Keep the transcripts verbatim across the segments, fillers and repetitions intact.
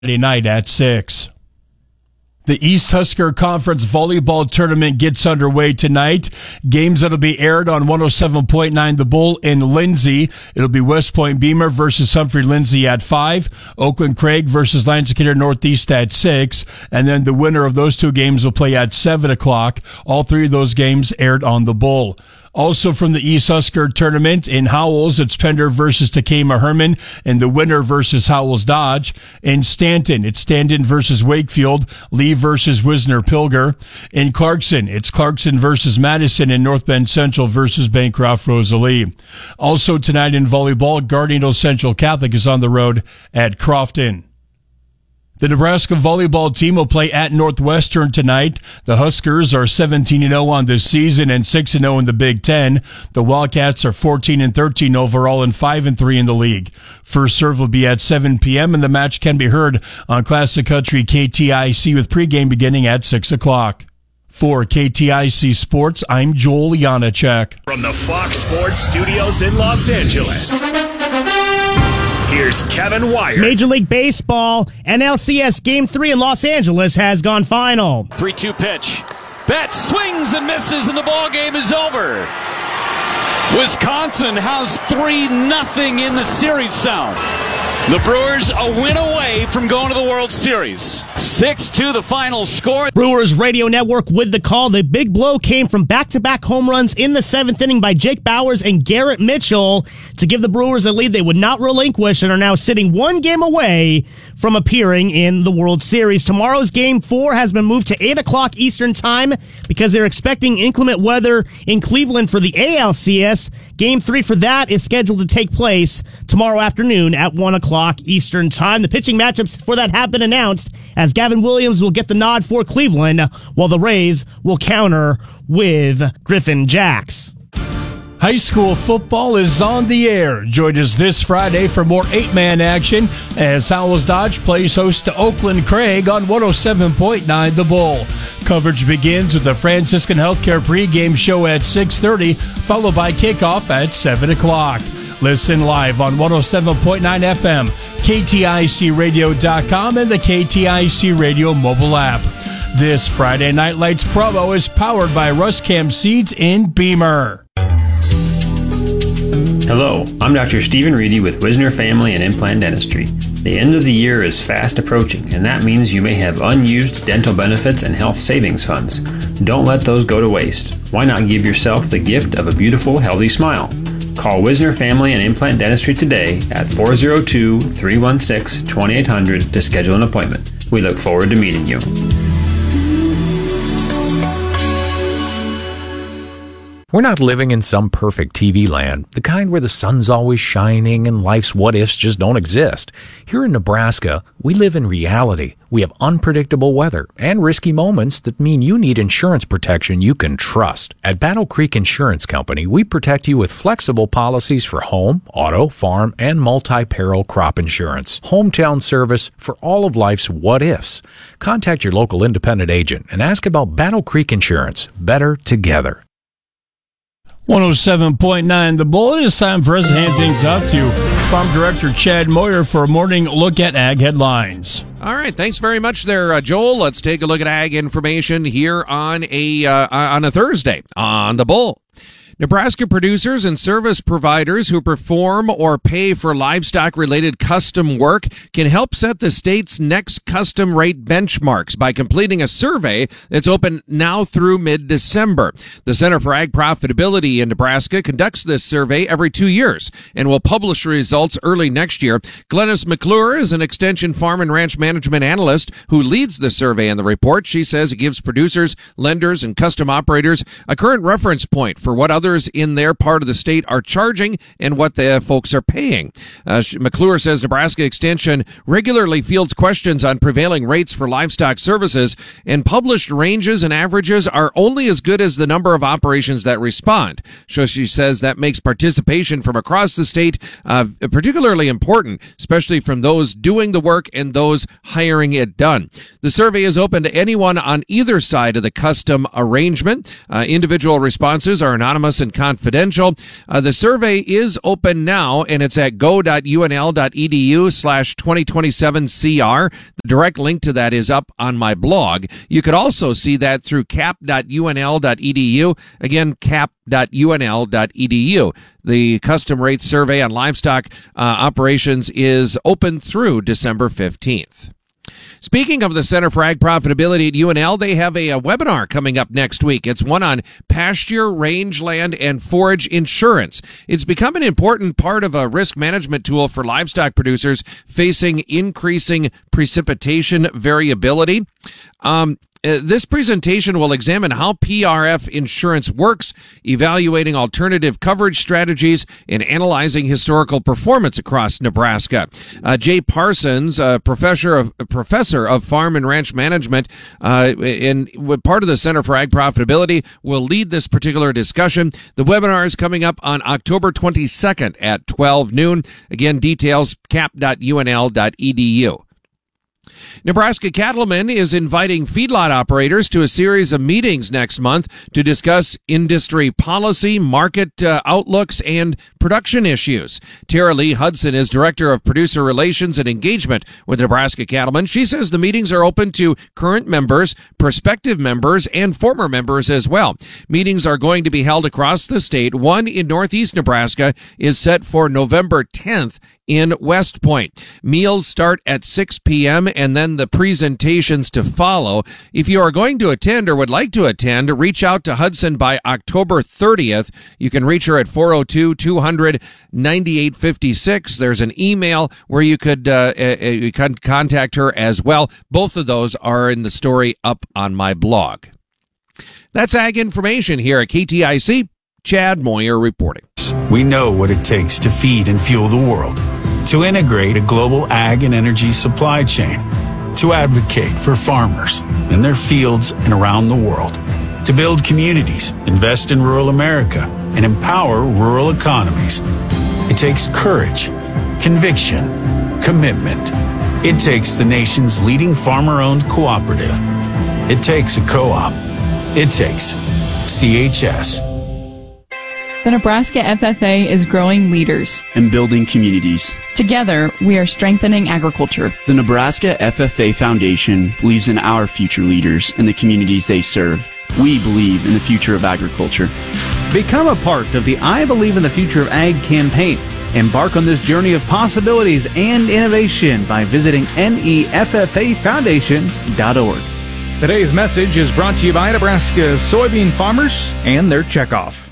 Friday night at six. The East Husker Conference Volleyball Tournament gets underway tonight. Games that'll be aired on one oh seven point nine The Bull in Lindsay. It'll be West Point Beamer versus Humphrey Lindsay at five. Oakland Craig versus Lansing Northeast at six. And then the winner of those two games will play at seven o'clock. All three of those games aired on The Bull. Also from the East Husker Tournament in Howells, it's Pender versus Takema Herman, and the winner versus Howells Dodge. In Stanton, it's Stanton versus Wakefield, Lee versus Wisner Pilger. In Clarkson, it's Clarkson versus Madison, and North Bend Central versus Bancroft Rosalie. Also tonight in volleyball, Gardner Central Catholic is on the road at Crofton. The Nebraska volleyball team will play at Northwestern tonight. The Huskers are seventeen and oh on this season and six and oh in the Big Ten. The Wildcats are fourteen and thirteen overall and five and three in the league. First serve will be at seven p.m. and the match can be heard on Classic Country K T I C with pregame beginning at six o'clock. For K T I C Sports, I'm Joel Janacek. From the Fox Sports Studios in Los Angeles, here's Kevin Wire. Major League Baseball, N L C S Game three in Los Angeles has gone final. three two pitch. Betts swings and misses, and the ball game is over. Wisconsin has three nothing in the series sound. The Brewers a win away from going to the World Series. six two the final score. Brewers Radio Network with the call. The big blow came from back-to-back home runs in the seventh inning by Jake Bowers and Garrett Mitchell to give the Brewers a lead they would not relinquish and are now sitting one game away from appearing in the World Series. Tomorrow's Game four has been moved to eight o'clock Eastern Time because they're expecting inclement weather in Cleveland for the A L C S. Game three for that is scheduled to take place tomorrow afternoon at one o'clock Eastern Time. The pitching matchups for that have been announced as Gavin Williams will get the nod for Cleveland while the Rays will counter with Griffin Jacks. High school football is on the air. Join us this Friday for more eight-man action as Howells Dodge plays host to Oakland Craig on one oh seven point nine The Bull. Coverage begins with the Franciscan Healthcare pregame show at six thirty, followed by kickoff at seven o'clock. Listen live on one oh seven point nine F M, K T I C radio dot com, and the K T I C Radio mobile app. This Friday Night Lights promo is powered by Ruscam Seeds in Beamer. Hello, I'm Doctor Stephen Reedy with Wisner Family and Implant Dentistry. The end of the year is fast approaching, and that means you may have unused dental benefits and health savings funds. Don't let those go to waste. Why not give yourself the gift of a beautiful, healthy smile? Call Wisner Family and Implant Dentistry today at four oh two, three one six, two eight hundred to schedule an appointment. We look forward to meeting you. We're not living in some perfect T V land, the kind where the sun's always shining and life's what-ifs just don't exist. Here in Nebraska, we live in reality. We have unpredictable weather and risky moments that mean you need insurance protection you can trust. At Battle Creek Insurance Company, we protect you with flexible policies for home, auto, farm, and multi-peril crop insurance. Hometown service for all of life's what-ifs. Contact your local independent agent and ask about Battle Creek Insurance. Better together. one oh seven point nine The Bull. It is time for us to hand things off to Farm Director Chad Moyer for a morning look at ag headlines. All right, thanks very much there, uh, Joel. Let's take a look at ag information here on a uh, on a Thursday on The Bull. Nebraska producers and service providers who perform or pay for livestock-related custom work can help set the state's next custom rate benchmarks by completing a survey that's open now through mid-December. The Center for Ag Profitability in Nebraska conducts this survey every two years and will publish results early next year. Glennis McClure is an Extension Farm and Ranch Management Analyst who leads the survey and the report. She says it gives producers, lenders, and custom operators a current reference point for what others in their part of the state are charging and what the folks are paying. Uh, McClure says Nebraska Extension regularly fields questions on prevailing rates for livestock services, and published ranges and averages are only as good as the number of operations that respond. So she says that makes participation from across the state uh, particularly important, especially from those doing the work and those hiring it done. The survey is open to anyone on either side of the custom arrangement. Uh, individual responses are anonymous anonymous and confidential. Uh, the survey is open now, and it's at go.unl.edu slash 2027 CR. The direct link to that is up on my blog. You could also see that through cap.unl.edu. Again, cap.unl.edu. The custom rate survey on livestock uh, operations is open through December fifteenth. Speaking of the Center for Ag Profitability at U N L, they have a, a webinar coming up next week. It's one on pasture, rangeland, and forage insurance. It's become an important part of a risk management tool for livestock producers facing increasing precipitation variability. Um, Uh, this presentation will examine how P R F insurance works, evaluating alternative coverage strategies, and analyzing historical performance across Nebraska. Uh, Jay Parsons, uh, professor of professor of farm and ranch management, uh, and part of the Center for Ag Profitability, will lead this particular discussion. The webinar is coming up on October twenty-second at twelve noon. Again, details cap dot U N L dot E D U. Nebraska Cattlemen is inviting feedlot operators to a series of meetings next month to discuss industry policy, market uh, outlooks, and production issues. Tara Lee Hudson is Director of Producer Relations and Engagement with Nebraska Cattlemen. She says the meetings are open to current members, prospective members, and former members as well. Meetings are going to be held across the state. One in Northeast Nebraska is set for November tenth in West Point. Meals start at six p.m. and then the presentations to follow. If you are going to attend or would like to attend, reach out to Hudson by October thirtieth. You can reach her at four oh two, two hundred, ninety-eight fifty-six. There's an email where you could uh, uh, contact her as well. Both of those are in the story up on my blog. That's Ag Information here at K T I C. Chad Moyer reporting. We know what it takes to feed and fuel the world, to integrate a global ag and energy supply chain, to advocate for farmers in their fields and around the world, to build communities, invest in rural America, and empower rural economies. It takes courage, conviction, commitment. It takes the nation's leading farmer-owned cooperative. It takes a co-op. It takes C H S. The Nebraska F F A is growing leaders and building communities. Together, we are strengthening agriculture. The Nebraska F F A Foundation believes in our future leaders and the communities they serve. We believe in the future of agriculture. Become a part of the I Believe in the Future of Ag campaign. Embark on this journey of possibilities and innovation by visiting N E F F A foundation dot org. Today's message is brought to you by Nebraska soybean farmers and their checkoff.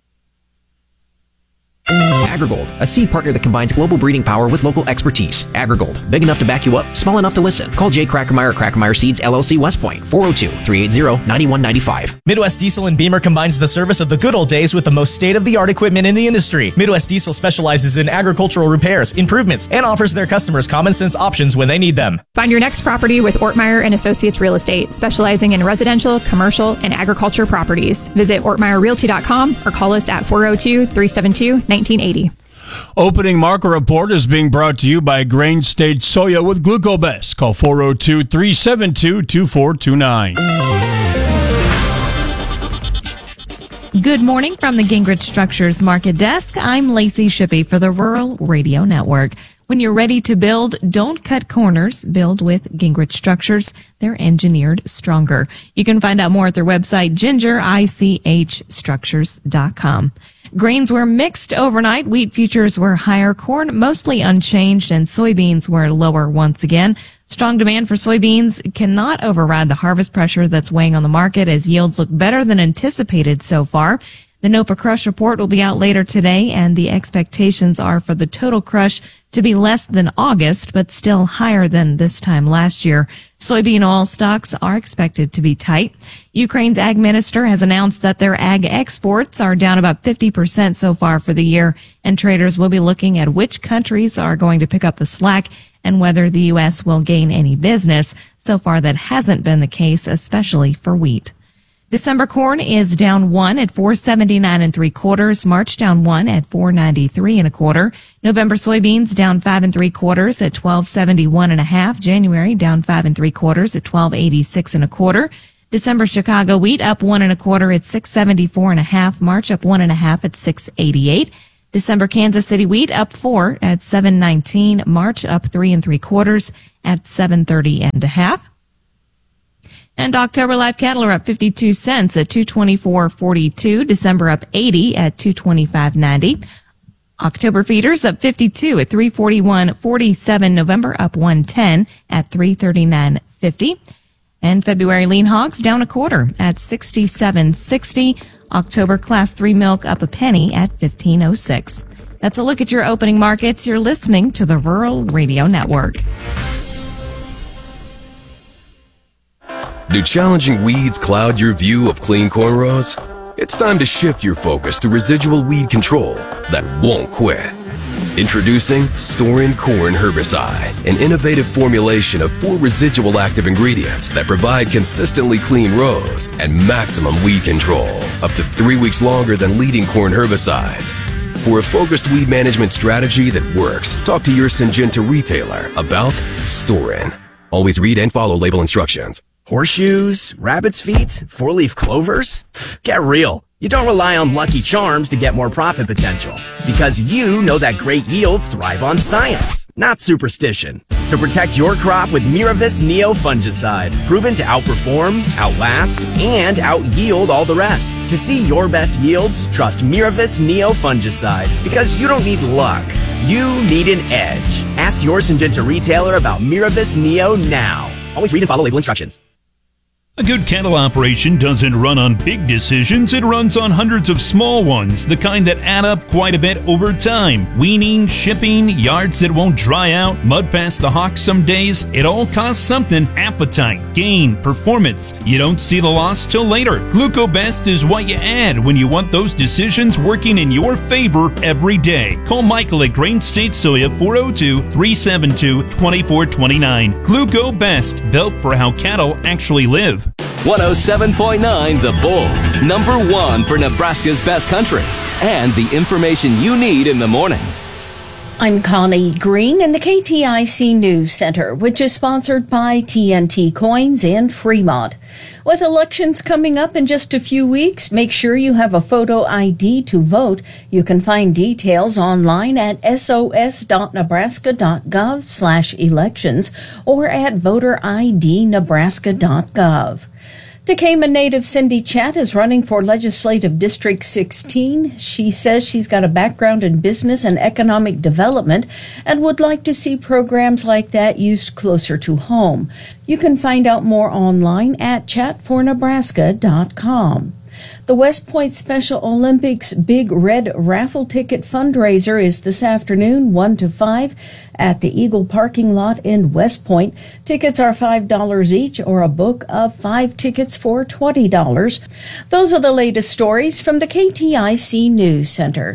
AgriGold, a seed partner that combines global breeding power with local expertise. AgriGold, big enough to back you up, small enough to listen. Call Jay Krackermeyer, Krackermeyer Seeds, L L C, West Point, four oh two, three eight zero, nine one nine five. Midwest Diesel and Beamer combines the service of the good old days with the most state-of-the-art equipment in the industry. Midwest Diesel specializes in agricultural repairs, improvements, and offers their customers common-sense options when they need them. Find your next property with Ortmeyer and Associates Real Estate, specializing in residential, commercial, and agriculture properties. Visit ortmeyer realty dot com or call us at four oh two, three seven two, nineteen eighty. Opening market report is being brought to you by Grain State Soya with Glucobest. Call four oh two, three seven two, two four two nine. Good morning from the Gingrich Structures Market Desk. I'm Lacey Shippey for the Rural Radio Network. When you're ready to build, don't cut corners. Build with Gingrich Structures. They're engineered stronger. You can find out more at their website, ginger ich structures dot com. Grains were mixed overnight. Wheat futures were higher, corn mostly unchanged, and soybeans were lower once again. Strong demand for soybeans cannot override the harvest pressure that's weighing on the market as yields look better than anticipated so far. The NOPA crush report will be out later today, and the expectations are for the total crush to be less than August, but still higher than this time last year. Soybean oil stocks are expected to be tight. Ukraine's ag minister has announced that their ag exports are down about fifty percent so far for the year, and traders will be looking at which countries are going to pick up the slack and whether the U S will gain any business. So far, that hasn't been the case, especially for wheat. December corn is down one at four seventy-nine and three quarters. March down one at four ninety-three and a quarter. November soybeans down five and three quarters at twelve seventy-one and a half. January down five and three quarters at twelve eighty-six and a quarter. December Chicago wheat up one and a quarter at six seventy-four and a half. March up one and a half at six eighty-eight. December Kansas City wheat up four at seven nineteen. March up three and three quarters at seven thirty and a half. And October live cattle are up fifty-two cents at two twenty-four forty-two. December up eighty at two twenty-five ninety. October feeders up fifty-two at three forty-one forty-seven. November up one ten at three thirty-nine fifty. And February lean hogs down a quarter at sixty-seven sixty. October class three milk up a penny at fifteen oh six. That's a look at your opening markets. You're listening to the Rural Radio Network. Do challenging weeds cloud your view of clean cornrows? It's time to shift your focus to residual weed control that won't quit. Introducing Storin Corn Herbicide, an innovative formulation of four residual active ingredients that provide consistently clean rows and maximum weed control, up to three weeks longer than leading corn herbicides. For a focused weed management strategy that works, talk to your Syngenta retailer about Storin. Always read and follow label instructions. Horseshoes, rabbit's feet, four-leaf clovers? Get real. You don't rely on Lucky Charms to get more profit potential, because you know that great yields thrive on science, not superstition. So protect your crop with Miravis Neo Fungicide, proven to outperform, outlast, and out-yield all the rest. To see your best yields, trust Miravis Neo Fungicide, because you don't need luck. You need an edge. Ask your Syngenta retailer about Miravis Neo now. Always read and follow label instructions. A good cattle operation doesn't run on big decisions, it runs on hundreds of small ones, the kind that add up quite a bit over time. Weaning, shipping, yards that won't dry out, mud past the hawk some days, it all costs something. Appetite, gain, performance. You don't see the loss till later. GlucoBest is what you add when you want those decisions working in your favor every day. Call Michael at Grain State Soya four oh two, three seven two, two four two nine. GlucoBest, built for how cattle actually live. one oh seven point nine The Bull, number one for Nebraska's best country, and the information you need in the morning. I'm Connie Green in the K T I C News Center, which is sponsored by T N T Coins and Fremont. With elections coming up in just a few weeks, make sure you have a photo I D to vote. You can find details online at sos.nebraska.gov slash elections or at voter I D nebraska dot gov. Tekamah native Cindy Chat is running for Legislative District sixteen. She says she's got a background in business and economic development and would like to see programs like that used closer to home. You can find out more online at chat for nebraska dot com. The West Point Special Olympics Big Red Raffle Ticket Fundraiser is this afternoon, one to five, at the Eagle parking lot in West Point. Tickets are five dollars each, or a book of five tickets for twenty dollars. Those are the latest stories from the K T I C News Center.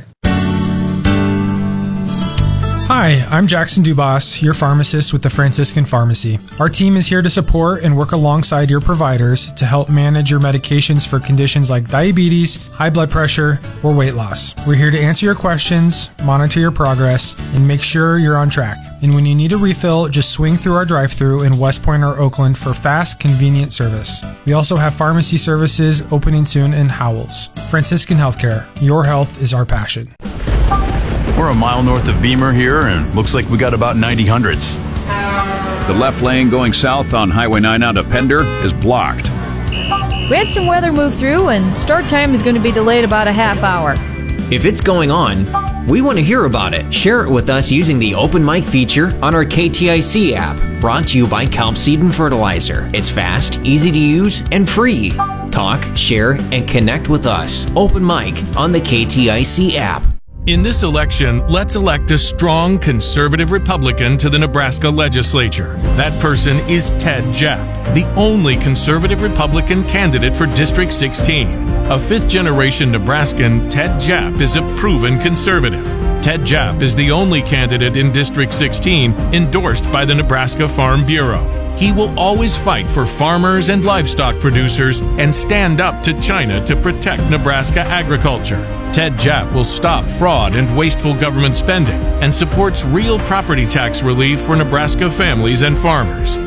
Hi, I'm Jackson Dubas, your pharmacist with the Franciscan Pharmacy. Our team is here to support and work alongside your providers to help manage your medications for conditions like diabetes, high blood pressure, or weight loss. We're here to answer your questions, monitor your progress, and make sure you're on track. And when you need a refill, just swing through our drive-thru in West Point or Oakland for fast, convenient service. We also have pharmacy services opening soon in Howells. Franciscan Healthcare, your health is our passion. We're a mile north of Beamer here, and looks like we got about ninety hundreds. The left lane going south on Highway nine out of Pender is blocked. We had some weather move through, and start time is going to be delayed about a half hour. If it's going on, we want to hear about it. Share it with us using the Open Mic feature on our K T I C app, brought to you by Kelp Seed and Fertilizer. It's fast, easy to use, and free. Talk, share, and connect with us. Open Mic on the K T I C app. In this election, let's elect a strong conservative Republican to the Nebraska legislature. That person is Ted Japp, the only conservative Republican candidate for District sixteen. A fifth-generation Nebraskan, Ted Japp is a proven conservative. Ted Japp is the only candidate in District sixteen endorsed by the Nebraska Farm Bureau. He will always fight for farmers and livestock producers and stand up to China to protect Nebraska agriculture. Ted Japp will stop fraud and wasteful government spending and supports real property tax relief for Nebraska families and farmers.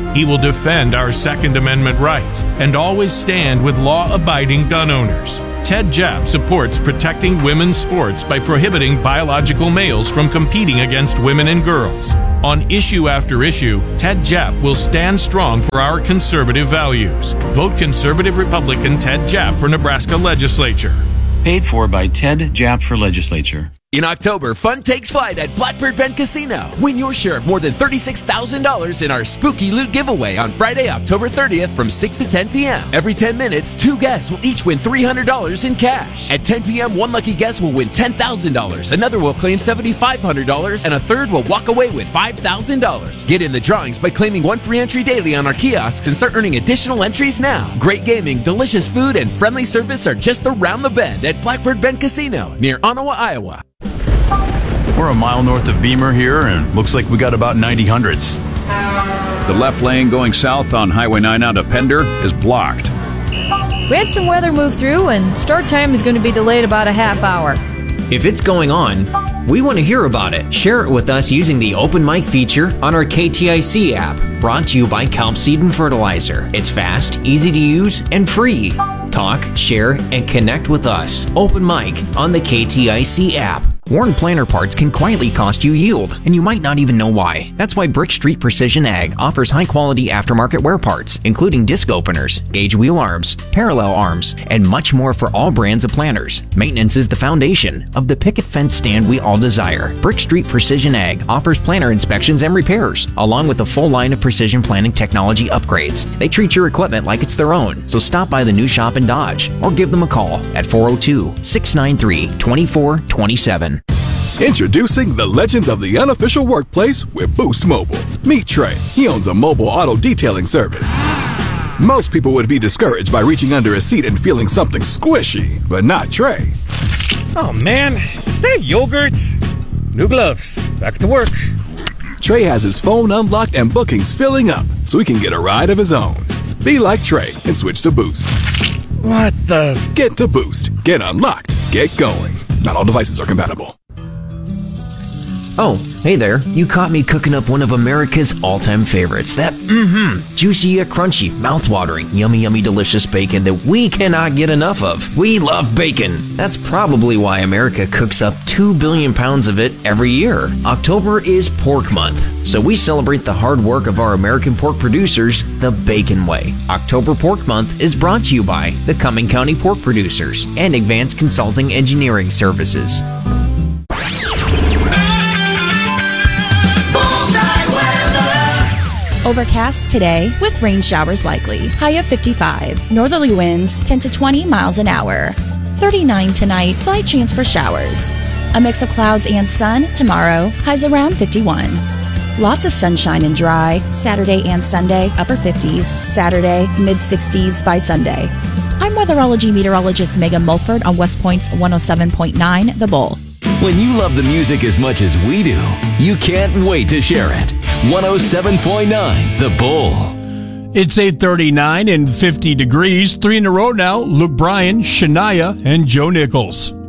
He will defend our Second Amendment rights and always stand with law-abiding gun owners. Ted Japp supports protecting women's sports by prohibiting biological males from competing against women and girls. On issue after issue, Ted Japp will stand strong for our conservative values. Vote Conservative Republican Ted Japp for Nebraska Legislature. Paid for by Ted Japp for Legislature. In October, fun takes flight at Blackbird Bend Casino. Win your share of more than thirty-six thousand dollars in our Spooky Loot giveaway on Friday, October thirtieth from six to ten p.m. Every ten minutes, two guests will each win three hundred dollars in cash. At ten p.m., one lucky guest will win ten thousand dollars, another will claim seven thousand five hundred dollars, and a third will walk away with five thousand dollars. Get in the drawings by claiming one free entry daily on our kiosks and start earning additional entries now. Great gaming, delicious food, and friendly service are just around the bend at Blackbird Bend Casino near Ottawa, Iowa. We're a mile north of Beamer here, and looks like we got about ninety hundreds. The left lane going south on Highway nine out of Pender is blocked. We had some weather move through, and start time is going to be delayed about a half hour. If it's going on, we want to hear about it. Share it with us using the open mic feature on our K T I C app, brought to you by Kelp Seed and Fertilizer. It's fast, easy to use, and free. Talk, share, and connect with us. Open mic on the K T I C app. Warren planter parts can quietly cost you yield, and you might not even know why. That's why Brick Street Precision Ag offers high-quality aftermarket wear parts, including disc openers, gauge wheel arms, parallel arms, and much more for all brands of planters. Maintenance is the foundation of the picket fence stand we all desire. Brick Street Precision Ag offers planter inspections and repairs, along with a full line of precision planting technology upgrades. They treat your equipment like it's their own, so stop by the new shop in Dodge, or give them a call at four oh two, six nine three, two four two seven. Introducing the legends of the unofficial workplace with Boost Mobile. Meet Trey. He owns a mobile auto detailing service. Most people would be discouraged by reaching under a seat and feeling something squishy, but not Trey. Oh man, is that yogurt? New gloves. Back to work. Trey has his phone unlocked and bookings filling up, so he can get a ride of his own. Be like Trey and switch to Boost. What the? Get to Boost. Get unlocked. Get going. Not all devices are compatible. Oh, hey there. You caught me cooking up one of America's all-time favorites. That, mm-hmm, juicy yet crunchy, mouth-watering, yummy, yummy, delicious bacon that we cannot get enough of. We love bacon. That's probably why America cooks up two billion pounds of it every year. October is Pork Month, so we celebrate the hard work of our American pork producers the bacon way. October Pork Month is brought to you by the Cumming County Pork Producers and Advanced Consulting Engineering Services. Overcast today with rain showers likely. High of fifty-five. Northerly winds ten to twenty miles an hour. thirty-nine tonight. Slight chance for showers. A mix of clouds and sun tomorrow. Highs around fifty-one. Lots of sunshine and dry. Saturday and Sunday. Upper fifties. Saturday. Mid sixties by Sunday. I'm weatherology meteorologist Megan Mulford on West Point's one oh seven point nine The Bull. When you love the music as much as we do, you can't wait to share it. one oh seven point nine The Bull. It's eight thirty-nine and fifty degrees. Three in a row now. Luke Bryan, Shania, and Joe Nichols.